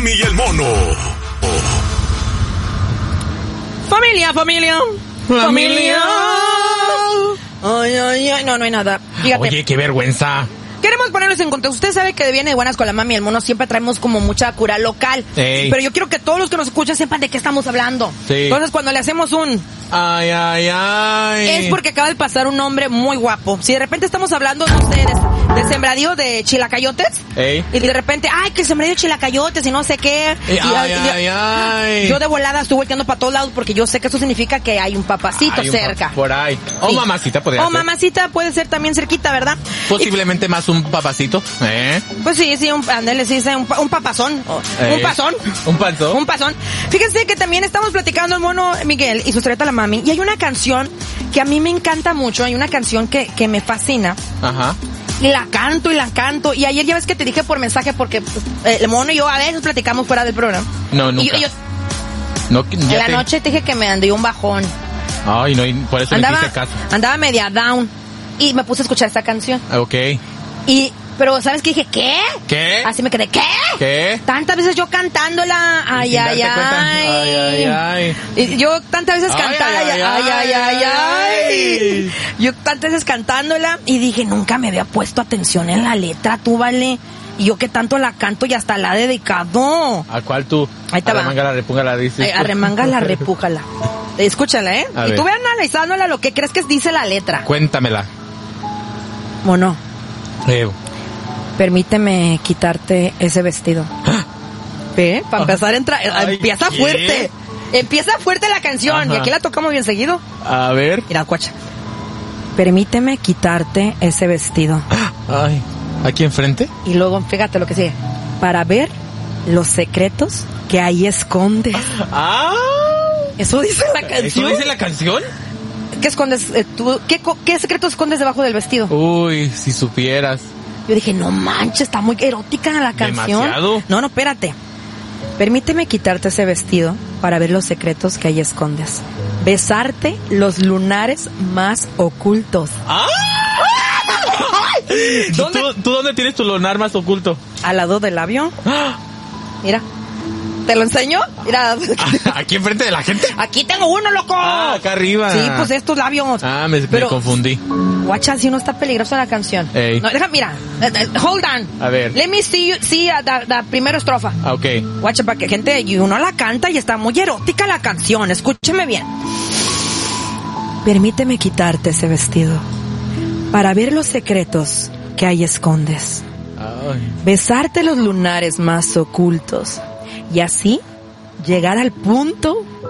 mami y el mono. Familia. Ay, no hay nada. Fíjate. Oye, qué vergüenza. Queremos ponerlos en contexto. Usted sabe que de Viene de Buenas con la Mami y el Mono siempre traemos como mucha cura local. Ey. Pero yo quiero que todos los que nos escuchan sepan de qué estamos hablando. Sí. Entonces, cuando le hacemos un... Ay. Es porque acaba de pasar un hombre muy guapo. Si de repente estamos hablando, no sé, de sembradío de chilacayotes. Ey. Y de repente, que sembradío de chilacayotes y no sé qué. Ay. Yo de volada estoy volteando para todos lados porque yo sé que eso significa que hay un papacito cerca. Por ahí. O Sí. mamacita podría ser. O mamacita puede ser también cerquita, ¿verdad? Posiblemente más un papacito. Pues sí, ándale, sí, un papazón. Un pasón. Un panzón. Un pasón. Fíjense que también estamos platicando el mono Miguel y su estrella la mami. Y hay una canción que a mí me encanta mucho. Hay una canción que me fascina. Ajá. Y la canto. Y ayer ya ves que te dije por mensaje porque el mono y yo a veces platicamos fuera del programa. No, nunca. En la noche te dije que me dio un bajón. Ay, no, por eso no hiciste caso. Andaba media down. Y me puse a escuchar esta canción. Ok. Pero ¿sabes qué dije? ¿Qué? Así me quedé, ¿qué? Tantas veces yo cantándola. Ay. Y yo tantas veces Yo tantas veces cantándola y dije, nunca me había puesto atención en la letra, tú, vale. Y yo que tanto la canto y hasta la he dedicado. ¿A cuál tú? Ahí te va. Arremángala, repújala, dice. Arremángala, repújala. Escúchala, ¿eh? A y ver. tú ve analizándola lo que crees que dice la letra. Cuéntamela. Mono, permíteme quitarte ese vestido. ¿Ve? Para empezar, empieza ¿qué? fuerte. Empieza fuerte la canción. Ajá. Y aquí la tocamos bien seguido. A ver. Mira, cuacha. Permíteme quitarte ese vestido. Ay. ¿Aquí enfrente? Y luego, fíjate lo que sigue. Para ver los secretos que ahí escondes. ¡Ah! Eso dice la canción. ¿Eso dice la canción? ¿Qué escondes tú? ¿Qué secretos escondes debajo del vestido? Uy, si supieras. Yo dije, no manches, está muy erótica la canción. ¿Demasiado? No, espérate. Permíteme quitarte ese vestido para ver los secretos que ahí escondes. Besarte los lunares más ocultos. ¡Ah! ¿Dónde? ¿Tú dónde tienes tu lunar más oculto? Al lado del labio. ¡Ah! Mira. ¿Te lo enseño? Mira. ¿Aquí enfrente de la gente? Aquí tengo uno, loco. Acá arriba. Sí, pues estos labios. Me confundí. Guacha, si no está peligrosa la canción. Ey. No, mira. Hold on. A ver. Let me see la primera estrofa. Ok. Guacha, para que gente, y uno la canta y está muy erótica la canción. Escúcheme bien. Permíteme quitarte ese vestido para ver los secretos que ahí escondes. Ay. Besarte los lunares más ocultos y así llegar al punto